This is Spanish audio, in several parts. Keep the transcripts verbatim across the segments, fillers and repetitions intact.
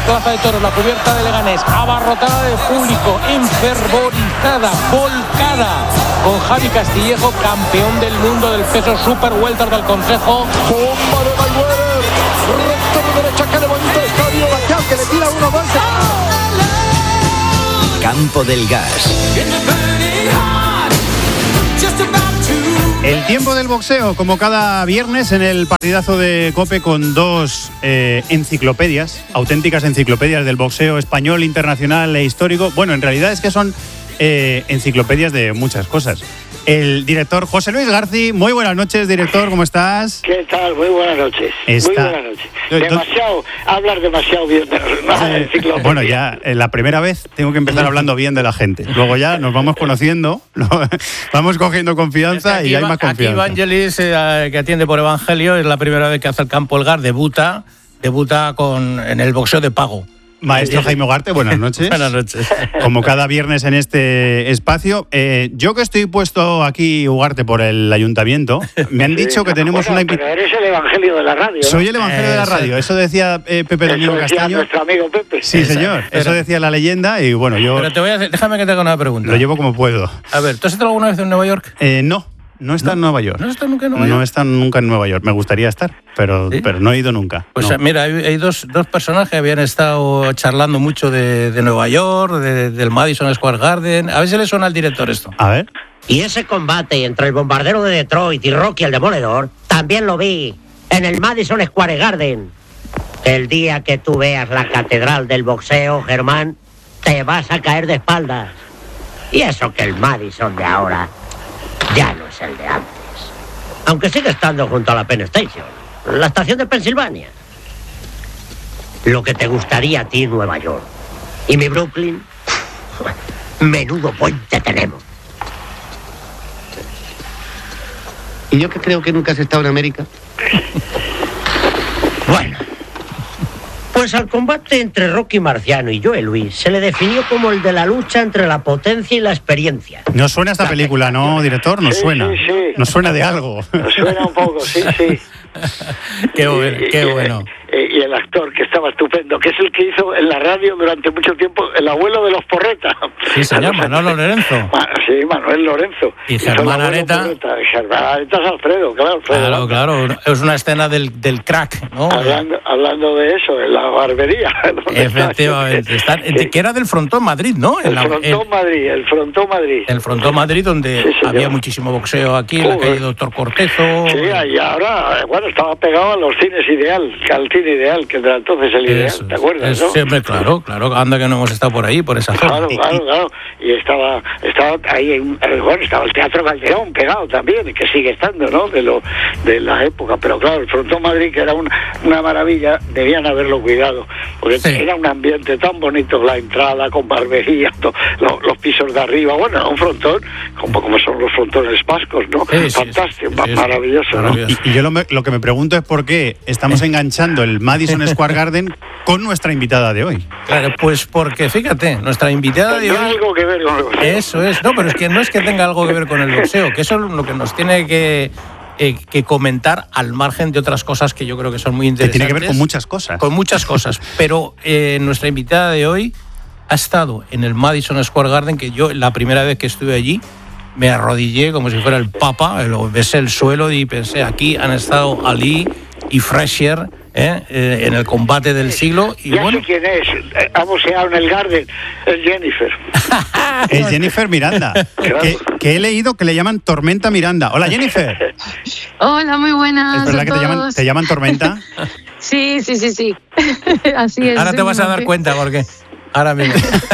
Plaza de Toros, la cubierta de Leganés, abarrotada de público, enfervorizada, volcada, con Javi Castillejo, campeón del mundo del peso super welter del Consejo. Bomba de Mayweather, recto de derecha, que le bonito estadio, Baquiao, que le tira uno, dos. Campo del Gas. El tiempo del boxeo, como cada viernes en el partidazo de COPE, con dos eh, enciclopedias, auténticas enciclopedias del boxeo español, internacional e histórico. Bueno, en realidad es que son eh, enciclopedias de muchas cosas. El director José Luis Garci. Muy buenas noches, director, ¿cómo estás? ¿Qué tal? Muy buenas noches. Está... Muy buenas noches. Demasiado, hablar demasiado bien de la enciclopedia. Bueno, ya eh, la primera vez tengo que empezar hablando bien de la gente. Luego ya nos vamos conociendo, vamos cogiendo confianza es y hay más confianza. Aquí Evangelis, eh, que atiende por Evangelio, es la primera vez que hace el Campo del Gas, debuta, debuta con, en el boxeo de pago. Maestro Jaime Ugarte, buenas noches. Buenas noches. Como cada viernes en este espacio. Eh, yo que estoy puesto aquí, Ugarte, por el ayuntamiento, me han sí, dicho que no, tenemos bueno, una... Pero eres el evangelio de la radio, ¿no? Soy el evangelio eh, de la radio, eso decía eh, Pepe Domingo Castaño. Nuestro amigo Pepe. Sí, señor, pero, eso decía la leyenda y bueno, yo... Pero te voy a hacer, déjame que te haga una pregunta. Lo llevo como puedo. A ver, ¿tú has estado alguna vez en Nueva York? Eh, no. No está ¿No? en Nueva York. ¿No está nunca en Nueva York? No está nunca en Nueva York. Me gustaría estar, pero, ¿Sí? pero no he ido nunca. Pues no. mira, hay, hay dos, dos personas que habían estado charlando mucho de, de Nueva York, de, del Madison Square Garden. A ver si le suena al director esto. A ver. Y ese combate entre el bombardero de Detroit y Rocky el Demoledor, también lo vi en el Madison Square Garden. El día que tú veas la catedral del boxeo, Germán, te vas a caer de espaldas. Y eso que el Madison de ahora ya no es el de antes. Aunque sigue estando junto a la Penn Station, la estación de Pensilvania. Lo que te gustaría a ti, Nueva York. Y mi Brooklyn, menudo puente tenemos. ¿Y yo que creo que nunca has estado en América? Bueno, pues al combate entre Rocky Marciano y Joe Louis se le definió como el de la lucha entre la potencia y la experiencia. Nos suena esta película, ¿no, director? Nos sí, suena. Sí, sí. Nos suena de algo. Nos suena un poco, sí, sí. Qué bueno, qué bueno. Y el actor, que estaba estupendo, que es el que hizo en la radio durante mucho tiempo el abuelo de los Porreta. Sí, señor, Manolo Lorenzo. Sí, Manuel Lorenzo. Y Germán Areta. Germán Areta es Alfredo, claro. Alfredo. Claro, claro, es una escena del, del crack, ¿no? Hablando, hablando de eso, en la barbería. Efectivamente. Está, que, que era del Frontón Madrid, ¿no? El, el Frontón el, Madrid, el Frontón Madrid. El Frontón Madrid, donde sí, había muchísimo boxeo aquí, en la calle Doctor Cortezo. Sí, y ahora, bueno, estaba pegado a los cines Ideal, al cine Ideal, que era entonces el Ideal, eso, ¿te acuerdas, eso, no? Siempre, claro, claro, anda que no hemos estado por ahí, por esa zona. Claro, claro, claro. Y estaba, estaba ahí, bueno, estaba el Teatro Calderón pegado también, que sigue estando, ¿no? De lo de la época, pero claro, el Frontón Madrid, que era una, una maravilla, debían haberlo cuidado, porque sí. Era un ambiente tan bonito, la entrada con barbería, to, lo, los pisos de arriba, bueno, era un frontón, como, como son los frontones vascos, ¿no? Sí, fantástico, sí, sí, sí, maravilloso, ¿no? Y, y yo lo, lo que me pregunto es por qué estamos enganchando el Madison Square Garden con nuestra invitada de hoy. Claro, pues porque, fíjate, nuestra invitada de hoy... Tiene algo que ver con el boxeo. Eso es, no, pero es que no es que tenga algo que ver con el boxeo, que eso es lo que nos tiene que... Eh, que comentar al margen de otras cosas que yo creo que son muy interesantes. Que tiene que ver con muchas cosas. Con muchas cosas, pero eh, nuestra invitada de hoy ha estado en el Madison Square Garden, que yo la primera vez que estuve allí me arrodillé como si fuera el Papa, lo besé el suelo y pensé, aquí han estado Ali y Frazier ¿eh? Eh, en el combate del siglo. Y ya bueno, sé quién es, ha boxeado en el Garden, es Jennifer. Es Jennifer Miranda, claro. que, que he leído que le llaman Tormenta Miranda. Hola, Jennifer. Hola, muy buenas. ¿Es verdad que te llaman, te llaman Tormenta? Sí, sí, sí, sí. Así es. Ahora te vas a dar cuenta porque... Ahora mismo.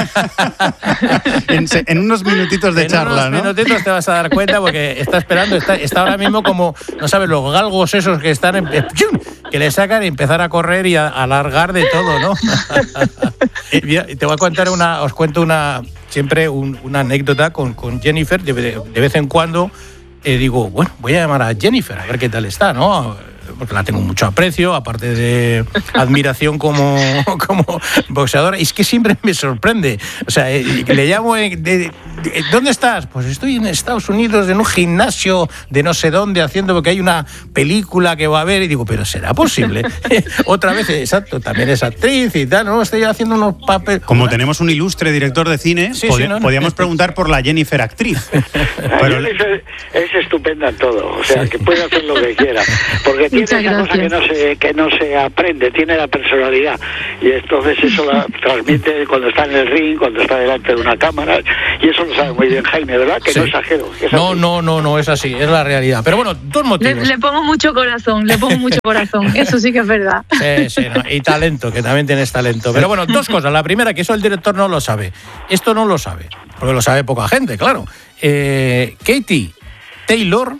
en, en unos minutitos de en charla, unos ¿no? minutitos te vas a dar cuenta porque está esperando, está, está ahora mismo como, no sabes, los galgos esos que están, en, que le sacan y empezar a correr y a, a alargar de todo, ¿no? Y te voy a contar una, os cuento una, siempre un, una anécdota con, con Jennifer, de, de vez en cuando eh, digo, bueno, voy a llamar a Jennifer a ver qué tal está, ¿no? porque la tengo mucho aprecio, aparte de admiración como, como boxeadora. Y es que siempre me sorprende. O sea, eh, le llamo, eh, de, de, ¿dónde estás? Pues estoy en Estados Unidos, en un gimnasio de no sé dónde, haciendo, porque hay una película que va a ver, y digo, pero ¿será posible? Otra vez, exacto, también es actriz y tal, ¿no? Estoy haciendo unos papeles. Como tenemos un ilustre director de cine, sí, pod- sí, no, no. podíamos preguntar por la Jennifer actriz. Pero... Es, es estupenda en todo, o sea, que puede hacer lo que quiera, porque tiene Muchas esa cosa que no, se, que no se aprende, tiene la personalidad, y entonces eso la transmite cuando está en el ring, cuando está delante de una cámara, y eso lo sabe muy bien Jaime, ¿verdad? Que Sí. no exagero. Que es No, así. no, no, no es así, es la realidad. Pero bueno, dos Le, motivos. le pongo mucho corazón, le pongo mucho corazón. Eso sí que es verdad. Sí, sí, no, y talento, que también tienes talento. Pero bueno, dos cosas. La primera, que eso el director no lo sabe. Esto no lo sabe, porque lo sabe poca gente, claro. Eh, Katie Taylor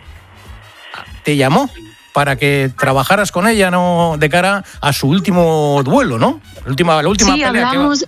te llamó para que trabajaras con ella, ¿no?, de cara a su último duelo, ¿no? La última, la última Sí, pelea que va- hablamos,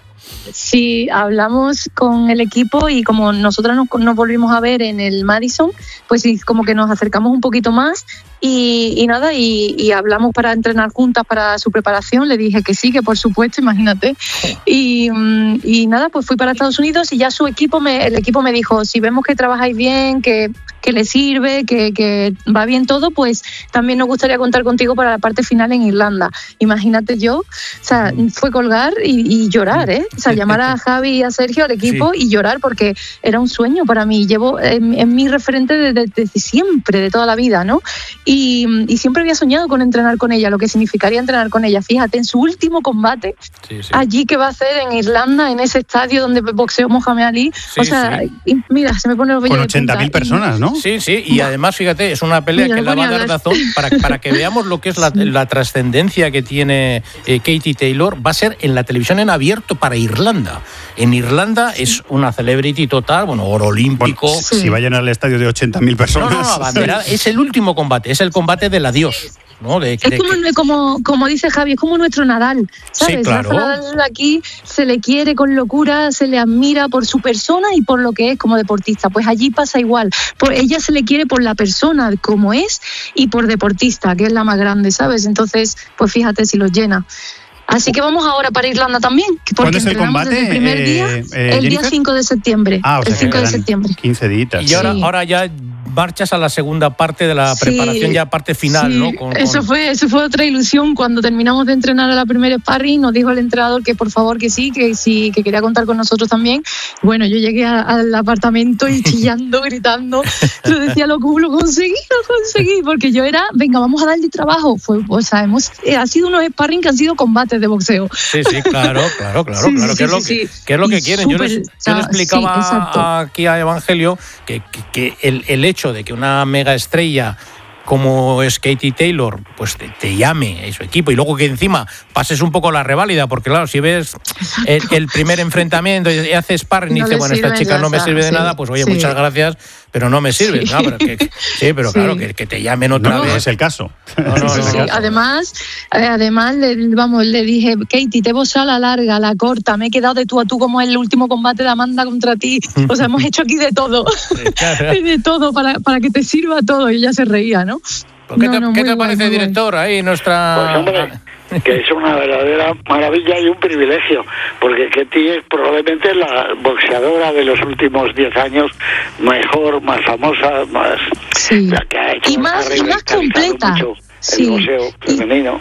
sí, hablamos con el equipo y como nosotros nos, nos volvimos a ver en el Madison, pues sí, como que nos acercamos un poquito más y, y nada, y, y hablamos para entrenar juntas para su preparación. Le dije que sí, que por supuesto, imagínate. Y, mm, y nada, pues fui para Estados Unidos y ya su equipo, me, el equipo me dijo, si vemos que trabajáis bien, que, que le sirve, que, que va bien todo, pues también nos gustaría contar contigo para la parte final en Irlanda. Imagínate yo, o sea, fue colgar y, y llorar, ¿eh? O sea, llamar a Javi y a Sergio, al equipo, Sí. y llorar porque era un sueño para mí. Llevo en, en mi referente desde, desde siempre, de toda la vida, ¿no? Y, y siempre había soñado con entrenar con ella, lo que significaría entrenar con ella. Fíjate, en su último combate, Sí, sí. allí que va a hacer en Irlanda, en ese estadio donde boxeó Mohamed Ali. Sí, o sea, sí. y mira, se me pone los vellos Con de punta. ochenta mil personas, ¿no? Sí, sí, y además, fíjate, es una pelea Mira, que me la va ponía a dar a hablar. razón para, para que veamos lo que es la, la trascendencia que tiene eh, Katie Taylor. Va a ser en la televisión en abierto para Irlanda. En Irlanda es una celebrity total, bueno, oro olímpico. Bueno, si va a llenar el estadio de ochenta mil No, personas. no, no, abanderada. Es el último combate, es el combate del adiós, ¿no? De, Es de- como, como, como dice Javi, es como nuestro Nadal, ¿sabes? Sí, claro. Rafa Nadal aquí se le quiere con locura, se le admira por su persona y por lo que es como deportista. Pues allí pasa igual. Por ella se le quiere por la persona como es y por deportista, que es la más grande, ¿sabes? Entonces, pues fíjate si los llena. Así que vamos ahora para Irlanda también. Porque ¿Cuándo es el entrenamos combate, desde el primer eh, día, eh, el día Jennifer? cinco de septiembre. Ah, o sea el cinco que de quedan septiembre. quince días. Y ahora, Sí. ahora ya marchas a la segunda parte de la Sí, preparación, ya parte final, sí, ¿no? Con- con- Eso fue, eso fue otra ilusión. Cuando terminamos de entrenar a la primera sparring, nos dijo el entrenador que por favor que sí, que sí, que quería contar con nosotros también. Bueno, yo llegué a- al apartamento y chillando, gritando. Yo decía, lo, lo conseguí, lo conseguí, porque yo era, venga, vamos a darle trabajo. Fue, o sea, hemos, eh, ha sido unos sparring que han sido combates de boxeo. Sí, sí, claro, claro, claro, Sí, claro, sí, que es lo sí, que, sí. que es lo que Y quieren. Yo súper, les, o yo sea, le explicaba sí, exacto. aquí a Evangelio que, que, que el, el hecho de que una mega estrella como es Katie Taylor, pues te, te llame a su equipo y luego que encima pases un poco la reválida, porque claro, si ves el, el primer enfrentamiento y haces sparring y No dices, le bueno, esta sirve, chica ya no me está, sirve de sí, nada, pues oye, sí. muchas gracias, pero no me sirve. Sí. ¿no? Pero que- que- sí, pero Sí. claro, que, que te llamen otra No, no vez. es el caso. No, no, Sí, no, sí. no. Además, eh, además le, vamos, le dije, Katie, te voy a la larga, la corta, me he quedado de tú a tú como el último combate de Amanda contra ti. O sea, hemos hecho aquí de todo, claro. de todo, para, para que te sirva todo. Y ella se reía, ¿no? ¿Qué te, No, no, qué muy te guay, parece, muy guay. director? Ahí nuestra... Pues hombre, que es una verdadera maravilla y un privilegio, porque Katie es probablemente la boxeadora de los últimos diez años mejor, más famosa, más Sí. la que ha hecho, Y más- ha y más revitalizado completa. mucho Sí. el boxeo Y- femenino.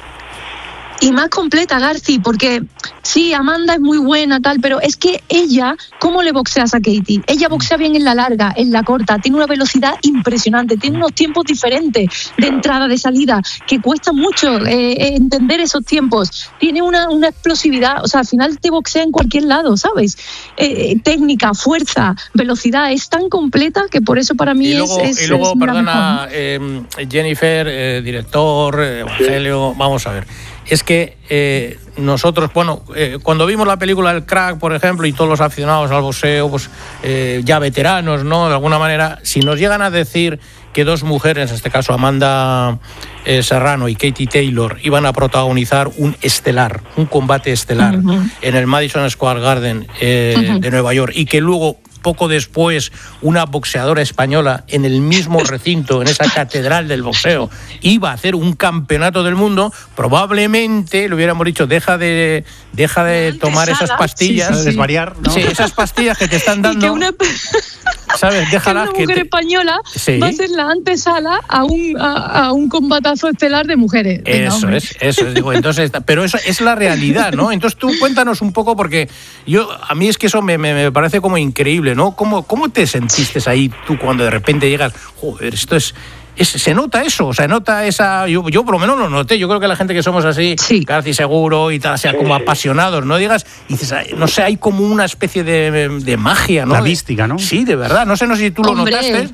Y más completa, Garci, porque sí, Amanda es muy buena, tal, pero es que ella, ¿cómo le boxeas a Katie? Ella boxea bien en la larga, en la corta, tiene una velocidad impresionante, tiene unos tiempos diferentes de entrada, de salida, que cuesta mucho eh, eh, entender esos tiempos. Tiene una, una explosividad, o sea, al final te boxea en cualquier lado, ¿sabes? Eh, eh, técnica, fuerza, velocidad, es tan completa que por eso para mí Y luego, es, es, y luego es la perdona, mejor. eh, Jennifer, eh, director, eh, Evangelio, vamos a ver. Es que eh, nosotros, bueno, eh, cuando vimos la película El Crack, por ejemplo, y todos los aficionados al boxeo, pues eh, ya veteranos, ¿no? De alguna manera, si nos llegan a decir que dos mujeres, en este caso Amanda eh, Serrano y Katie Taylor, iban a protagonizar un estelar, un combate estelar Uh-huh. en el Madison Square Garden eh, Uh-huh. de Nueva York, y que luego poco después una boxeadora española en el mismo recinto, en esa catedral del boxeo, iba a hacer un campeonato del mundo, probablemente le hubiéramos dicho, deja de deja de tomar esas pastillas, sí, sí, sí. desvariar, ¿no? Sí, esas pastillas que te están dando. Y que una, ¿sabes? Déjala que una que mujer te... española sí. va a ser la antesala a un a, a un combatazo estelar de mujeres. Venga, eso hombre. es, eso es, digo, entonces, pero eso es la realidad, ¿no? Entonces tú cuéntanos un poco, porque yo a mí es que eso me, me, me parece como increíble, ¿no? ¿Cómo, cómo te sentiste ahí tú cuando de repente llegas, joder, esto es... Es, se nota eso, se nota esa... Yo, yo por lo menos lo noté, yo creo que la gente que somos así, sí. casi seguro y tal, sea como apasionados, no digas, y dices, no sé, hay como una especie de, de magia, ¿no? La mística, ¿no? Sí, de verdad, no sé, no sé si tú Hombre, lo notaste.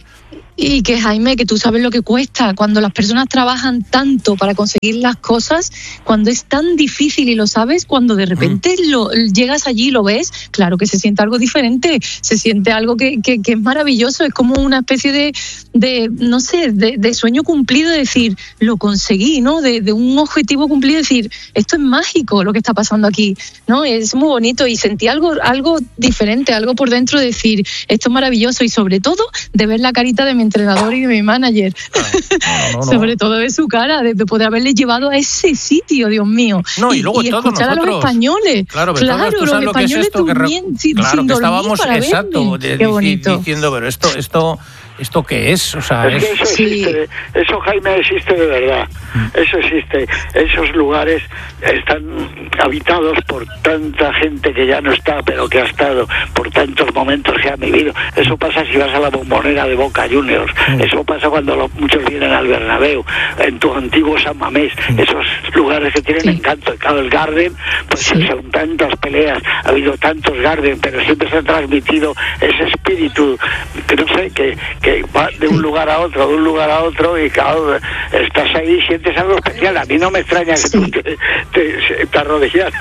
Y que, Jaime, que tú sabes lo que cuesta cuando las personas trabajan tanto para conseguir las cosas, cuando es tan difícil y lo sabes, cuando de repente mm. lo, llegas allí y lo ves, claro que se siente algo diferente, se siente algo que, que, que es maravilloso, es como una especie de, de no sé, de, de sueño cumplido, de decir, lo conseguí, ¿no? De, de un objetivo cumplido, decir, esto es mágico lo que está pasando aquí, ¿no? Es muy bonito y sentí algo, algo diferente, algo por dentro de decir, esto es maravilloso y sobre todo de ver la carita de mi entrenador y de mi manager, no, no, no, sobre todo de su cara, de, de poder haberle llevado a ese sitio, Dios mío, no, y, y luego y todos escuchar nosotros, a los españoles, claro, claro, todos, los sabes lo españoles que es esto, que, re... sin, claro, sin que dormir estábamos para exacto, verme. de, Qué bonito. diciendo, pero esto, esto, esto qué es, o sea, es, es... que eso existe, sí. Eso, Jaime, existe de verdad, eso existe, esos lugares están habitados por tanta gente que ya no está, pero que ha estado, por tantos momentos que ha vivido. Eso pasa si vas a la Bombonera de Boca Juniors, mm. eso pasa cuando los, muchos vienen al Bernabéu, en tu antiguo San Mamés, mm. esos lugares que tienen sí. encanto. Claro, el Garden, pues sí. son tantas peleas, ha habido tantos Garden, pero siempre se ha transmitido ese espíritu, que no sé, que, que va de un lugar a otro, de un lugar a otro, y claro, estás ahí y sientes algo especial. A mí no me extraña que sí. tú te, te, te arrodillaras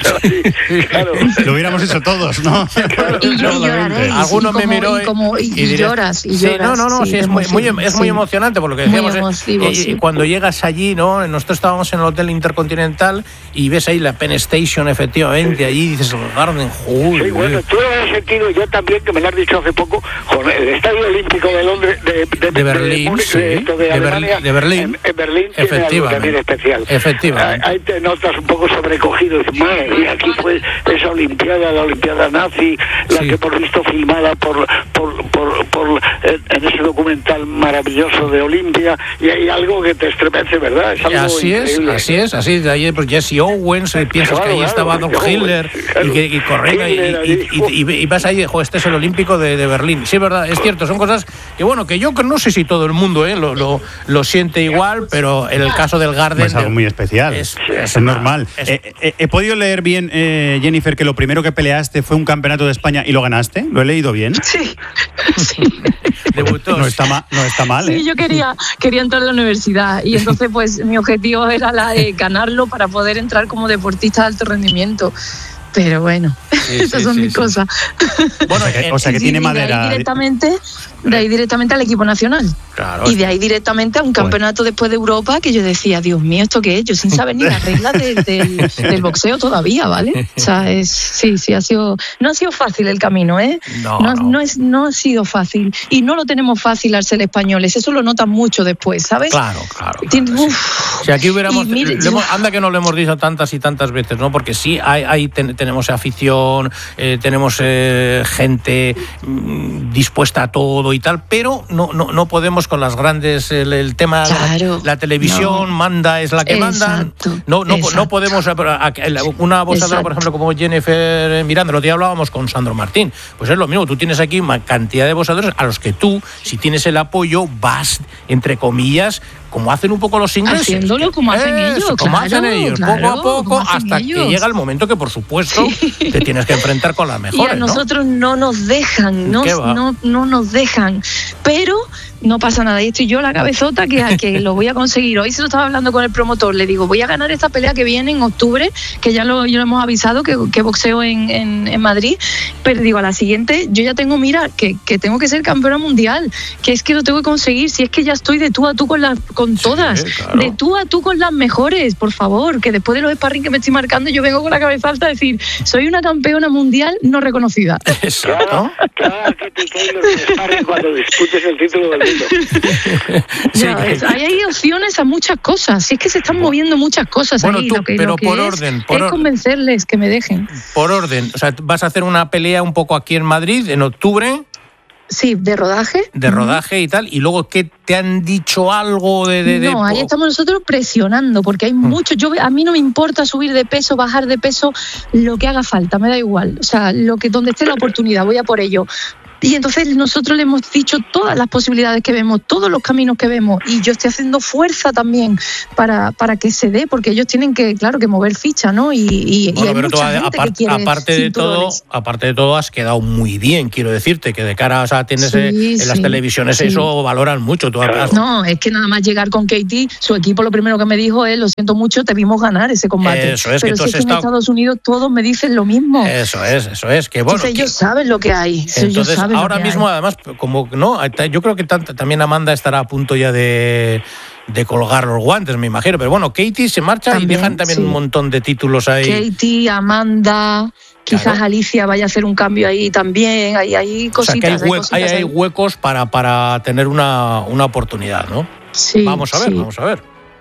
así, claro. Lo hubiéramos hecho todos, ¿no? Claro. Y yo lloraré. Alguno me miró y, como, y, y, y lloras, y sí, lloras. No, no, no, sí, sí, es, muy, muy, es muy emocionante por lo que decíamos. Emotivo, eh, sí. Y cuando llegas allí, ¿no? Nosotros estábamos en el Hotel Intercontinental y ves ahí la Penn Station, efectivamente, sí. allí dices, el Garden, joder. Sí, bueno, tú lo has sentido, yo también, que me lo has dicho hace poco, con el Estadio Olímpico de Londres, de, de, de Berlín, de, Múnich, sí. de, de, de Alemania, de Berlín, en, en Berlín tiene algo también especial. Efectivamente. Ahí te notas un poco sobrecogido, y madre mía, aquí fue esa Olimpiada, la Olimpiada nazi, la sí. que por visto filmada por, por, por, por en ese documental maravilloso de Olimpia, y hay algo que te estremece, ¿verdad? Es algo así increíble. es, así es, así de ahí pues Jesse Owens, eh, piensas claro, que ahí claro, estaba Don claro, Hitler claro, y que y corría y, y, y, y, y vas ahí, jo, este es el Olímpico de, de Berlín. Sí, verdad, es cierto, son cosas que bueno, que yo no sé si todo el mundo eh, lo, lo, lo siente igual, pero en el caso del Garden es algo muy especial, es, es, es normal. Es, eh, eh, he podido leer bien, eh, Jennifer, que lo primero que peleaste fue un campeonato de España y lo ganaste. ¿Lo he leído bien? Sí, sí. Debutó. No está mal, no está mal. ¿eh? Sí, yo quería, quería entrar a la universidad y entonces pues mi objetivo era la de ganarlo para poder entrar como deportista de alto rendimiento. Pero bueno, sí, esas sí, son sí, mis sí. cosas. Bueno, o sea que, o sea que sí, tiene sí, madera. De ahí directamente, de ahí directamente al equipo nacional. Claro, y de ahí directamente a un campeonato bueno. después de Europa, que yo decía, Dios mío, ¿esto qué es? Yo sin saber ni las reglas de, de, del boxeo todavía, ¿vale? O sea, es, sí, sí, ha sido, no ha sido fácil el camino, ¿eh? No, no, no. no, es, no ha sido fácil. Y no lo tenemos fácil al ser españoles, eso lo notan mucho después, ¿sabes? Claro, claro. claro Tien, sí. Si aquí hubiéramos, mire, le hemos, anda que no lo hemos dicho tantas y tantas veces, ¿no? Porque sí, hay, hay ten, tenemos afición, eh, tenemos eh, gente mmm, dispuesta a todo y tal, pero no, no, no podemos con las grandes, el, el tema, claro, la, la televisión no. manda, es la que exacto, manda, no, no, no podemos, una boxeadora, por ejemplo, como Jennifer Miranda, lo que hablábamos con Sandro Martín, pues es lo mismo, tú tienes aquí una cantidad de boxeadores a los que tú, si tienes el apoyo, vas, entre comillas, como hacen un poco los ingleses. Haciéndolo como hacen Eso, ellos, como claro, hacen ellos, claro, poco a poco, hasta ellos. que llega el momento que, por supuesto, sí. te tienes que enfrentar con las mejores, y a nosotros no, no nos dejan, no, no, no nos dejan, pero no pasa nada, y estoy yo la cabezota que, que lo voy a conseguir. Hoy se lo estaba hablando con el promotor, le digo, voy a ganar esta pelea que viene en octubre, que ya lo, ya lo hemos avisado, que, que boxeo en, en, en Madrid, pero digo, a la siguiente, yo ya tengo, mira, que, que tengo que ser campeona mundial, que es que lo tengo que conseguir, si es que ya estoy de tú a tú con, la, con con Sí, todas, claro. de tú a tú con las mejores, por favor, que después de los sparring que me estoy marcando yo vengo con la cabeza alta a decir, soy una campeona mundial no reconocida. Exacto. Claro, Katie Taylor, que sparring cuando disputes el título del mundo. Ya ves, ahí hay opciones a muchas cosas, si es que se están moviendo muchas cosas Bueno, ahí, tú, lo que, pero lo que por es, orden, por es orden. convencerles que me dejen. Por orden, o sea, vas a hacer una pelea un poco aquí en Madrid en octubre, Sí, de rodaje. de rodaje y tal, y luego ¿qué te han dicho algo de...? de, de No, ahí estamos nosotros presionando, porque hay mucho, yo a mí no me importa subir de peso, bajar de peso, lo que haga falta, me da igual, o sea, lo que donde esté la oportunidad, voy a por ello. Y entonces nosotros le hemos dicho todas las posibilidades que vemos, todos los caminos que vemos, y yo estoy haciendo fuerza también para, para que se dé, porque ellos tienen que, claro, que mover ficha, ¿no? Y, y, Bueno, y hay pero tú, mucha gente apar- que quiere aparte de todo, cinturones. aparte de todo, has quedado muy bien, quiero decirte, que de cara, o sea, tienes Sí, eh, en las sí, televisiones sí. eso valoran mucho. Tú has- No, es que nada más llegar con Katie, su equipo lo primero que me dijo es, lo siento mucho, te vimos ganar ese combate. Eso es, que pero tú si has es que en estado- Estados Unidos todos me dicen lo mismo. Eso es, eso es, que bueno. Entonces que- ellos saben lo que hay. ellos Entonces, saben lo ahora que mismo, hay. además, como no, yo creo que tant- también Amanda estará a punto ya de, de colgar los guantes, me imagino. Pero bueno, Katie se marcha También, y dejan también sí. un montón de títulos ahí. Katie, Amanda, quizás Claro. Alicia vaya a hacer un cambio ahí también. Hay, hay O sea, que hay, cositas. hay hue- cositas hay- hay ahí. huecos para, para tener una, una oportunidad, ¿no? Sí, vamos a ver, sí. vamos a ver.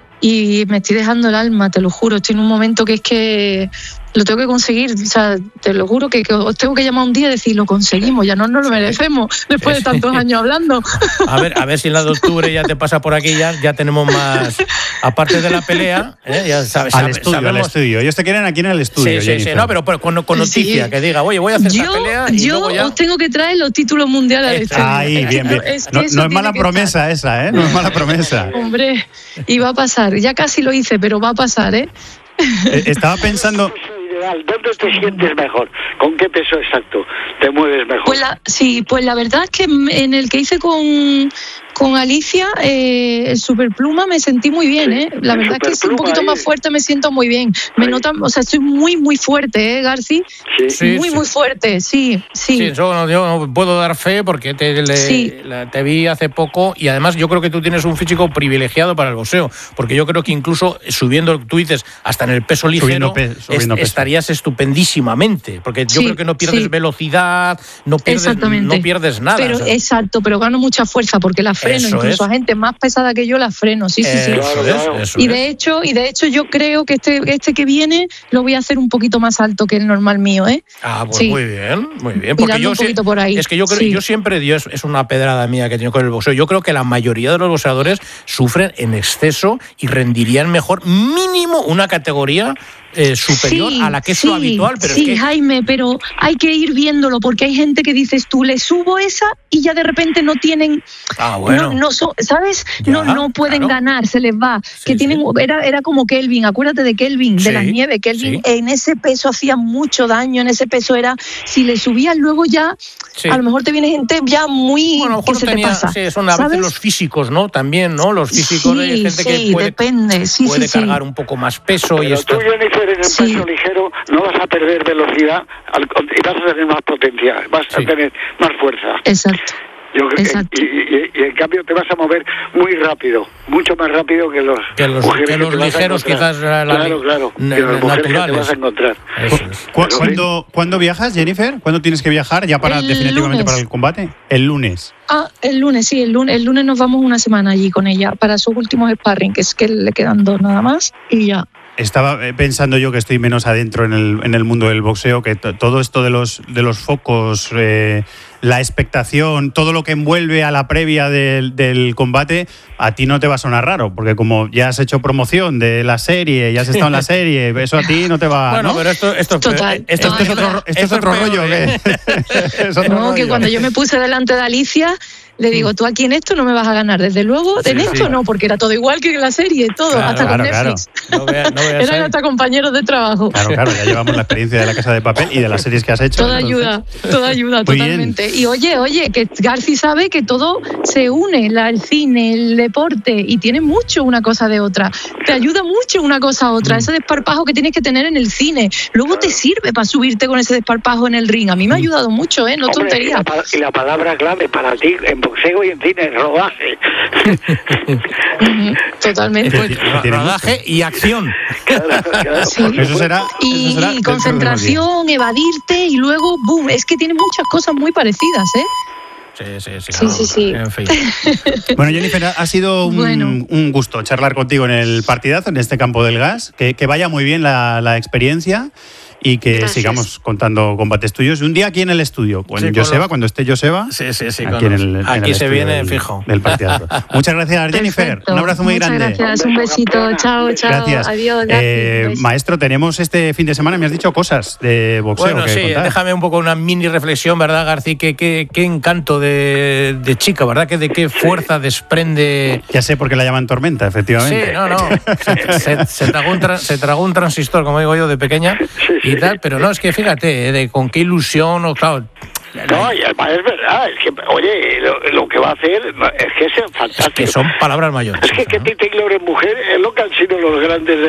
Y me estoy dejando el alma, te lo juro. Estoy en un momento que es que lo tengo que conseguir. O sea, te lo juro que, que os tengo que llamar un día y decir, lo conseguimos, ya no nos lo merecemos después de tantos años hablando. A ver, a ver si en la de octubre ya te pasa por aquí, ya, ya tenemos más. Aparte de la pelea, ¿eh? ya sabes. Al sabe- estudio, al sabemos- estudio. Ellos te quieren aquí en el estudio. Sí, sí, sí, Jennifer. no, pero, pero con, con noticia, Sí. que diga, oye, voy a hacer Yo, esta pelea y yo luego ya. os tengo que traer los títulos mundiales al estudio. Ahí, bien, bien. Es que No, eso no es tiene mala que promesa esa, ¿eh? No es mala promesa. Hombre, y va a pasar. Ya casi lo hice, pero va a pasar, ¿eh? Eh, Estaba pensando... Peso ideal, ¿dónde te sientes mejor? ¿Con qué peso exacto te mueves mejor? Pues la, sí, pues la verdad es que en el que hice con, con Alicia, eh, el superpluma, me sentí muy bien, Sí, ¿eh? La el verdad es que es un superpluma poquito ahí. más fuerte, me siento muy bien. Me Ahí. nota, o sea, estoy muy, muy fuerte, ¿eh, Garci? Sí. Sí, muy, sí. muy fuerte, sí, sí. Sí, eso no- yo no puedo dar fe porque te, le- Sí. la- te vi hace poco y además yo creo que tú tienes un físico privilegiado para el boxeo, porque yo creo que incluso subiendo, tú dices, hasta en el peso ligero, Subiendo pe- subiendo est- peso. estarías estupendísimamente, porque yo Sí, creo que no pierdes sí. velocidad, no pierdes, Exactamente. no pierdes nada. Pero o sea, exacto, pero gano mucha fuerza porque la freno, Eso incluso es. a gente más pesada que yo la freno, sí, sí, sí. eso Claro, es, claro. eso Y es. de hecho, y de hecho yo creo que este, este que viene lo voy a hacer un poquito más alto que el normal mío, ¿eh? Ah, pues Sí. muy bien, muy bien. Porque Tirando yo un sí- poquito por ahí. es que yo creo, Sí. yo siempre, Dios, es una pedrada mía que tengo con el boxeo. Yo creo que la mayoría de los boxeadores sufren en exceso y rendirían mejor mínimo una categoría eh, superior Sí, a la que es sí, lo habitual. Pero sí, es que Jaime, pero hay que ir viéndolo porque hay gente que dices tú le subo esa y ya de repente no tienen, ah, bueno. no, no son, ¿sabes? Ya, no, no pueden claro. ganar, se les va. que sí. tienen, era, era como Kelvin, acuérdate de Kelvin, Sí, de las nieves. Kelvin sí. en ese peso hacía mucho daño, en ese peso era, si le subías luego ya, Sí. a lo mejor te viene gente ya muy Bueno, a lo que mejor se tenía, te pasa. sí, son a veces ¿sabes? los físicos, ¿no? También, ¿no? Los físicos sí, hay gente sí, que puede, depende, sí, puede sí, sí. cargar un poco más peso y Pero esto. tú, Jennifer, en el Sí. peso ligero no vas a perder velocidad al con- y vas a tener más potencia, vas Sí. a tener más fuerza. Exacto. Yo creo que- Exacto. y, y- y en cambio te vas a mover muy rápido, mucho más rápido que los, Que los- mujeres que los te vas a ligeros encontrar. quizás, la- la- claro, claro, na- que las mujeres que te naturales. vas a encontrar. Eso es. ¿Cu- Pero ¿Cuándo, ¿Cuándo viajas, Jennifer? ¿Cuándo tienes que viajar ya para El definitivamente lunes. para el combate? El lunes. Ah, el lunes, sí, el lunes, el lunes nos vamos una semana allí con ella para sus últimos sparring, que es que le quedan dos nada más y ya. Estaba eh, pensando yo que estoy menos adentro en el, en el mundo del boxeo, que to- todo esto de los, de los focos, eh, la expectación, todo lo que envuelve a la previa del, del combate, a ti no te va a sonar raro, porque como ya has hecho promoción de la serie, ya has estado en la serie, eso a ti no te va... Bueno, ¿no? pero esto, esto, Total. esto, Esto es otro, esto es otro rollo, ¿qué? Es otro No, que rollo. cuando yo me puse delante de Alicia, le digo, tú aquí en esto no me vas a ganar, desde luego, en Sí, esto sí. no, porque era todo igual que en la serie, todo, Claro, hasta claro, con Netflix. No vea- no veas Eran ahí. hasta compañeros de trabajo. Claro, claro, ya llevamos la experiencia de La Casa de Papel y de las series que has hecho. Toda entonces- ayuda, toda ayuda, Muy bien. totalmente. Y oye, oye, que Garci sabe que todo se une, la, el cine, el deporte, y tiene mucho una cosa de otra. Te ayuda mucho una cosa a Mm. otra. Ese desparpajo que tienes que tener en el cine, luego te sirve para subirte con ese desparpajo en el ring. A mí me ha ayudado mucho, ¿eh? No Hombre, y tontería. la, pa- y la palabra clave para ti en boxeo y en cine, rodaje. Totalmente. Pues, rodaje y acción. Claro, claro. Sí. Eso será. Y, eso será y dentro de unos concentración, evadirte y luego, boom, es que tiene muchas cosas muy parecidas, ¿eh? Sí, sí, sí. Sí, sí, sí. En fin. días. Bueno, Jennifer, ha sido un, Bueno. un gusto charlar contigo en el partidazo, en este campo del gas. Que, que vaya muy bien la, la experiencia y que Gracias. sigamos contando combates tuyos. Un día aquí en el estudio, con Sí, con Joseba, los- cuando esté Joseba. Sí, sí, sí. Aquí con en los- el- en aquí el se estudio viene del- fijo. del partidazo. Muchas gracias, Jennifer. Perfecto. Un abrazo muy Muchas grande. Gracias, un besito. Chao, chao. Gracias. Adiós. Eh, gracias. maestro, tenemos este fin de semana, me has dicho cosas de boxeo. Bueno, que sí, contar. déjame un poco una mini reflexión, ¿verdad, García? Qué, qué, qué encanto de, de chica, ¿verdad? Que de qué fuerza desprende. Ya sé por qué la llaman tormenta, efectivamente. Sí, no, no. Se, se- se tragó un tra- se tragó un transistor, como digo yo, de pequeña y tal, pero no, es que fíjate, eh, de con qué ilusión, o claro. No, y además es verdad, es que, oye, lo, lo que va a hacer es que es fantástico. Que son palabras mayores. Es que Katy Taylor es mujer, es lo que han sido los grandes